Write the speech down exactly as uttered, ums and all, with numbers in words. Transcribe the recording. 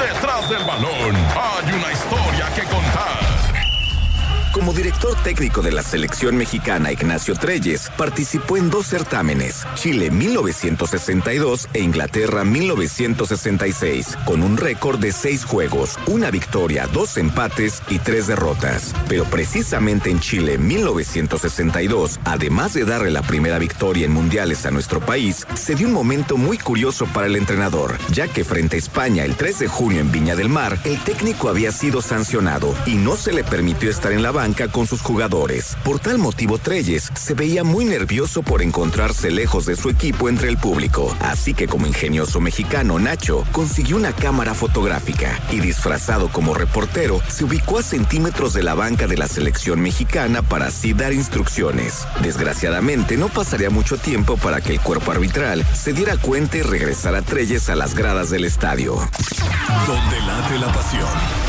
Detrás del balón hay una historia que contar. Como director técnico de la selección mexicana, Ignacio Treyes participó en dos certámenes, Chile mil novecientos sesenta y dos e Inglaterra mil novecientos sesenta y seis, con un récord de seis juegos, una victoria, dos empates y tres derrotas. Pero precisamente en Chile mil novecientos sesenta y dos, además de darle la primera victoria en mundiales a nuestro país, se dio un momento muy curioso para el entrenador, ya que frente a España el tres de junio en Viña del Mar, el técnico había sido sancionado y no se le permitió estar en la banca con sus jugadores. Por tal motivo, Treyes se veía muy nervioso por encontrarse lejos de su equipo entre el público. Así que, como ingenioso mexicano, Nacho consiguió una cámara fotográfica y, disfrazado como reportero, se ubicó a centímetros de la banca de la selección mexicana para así dar instrucciones. Desgraciadamente, no pasaría mucho tiempo para que el cuerpo arbitral se diera cuenta y regresara a Treyes a las gradas del estadio. Donde late la pasión.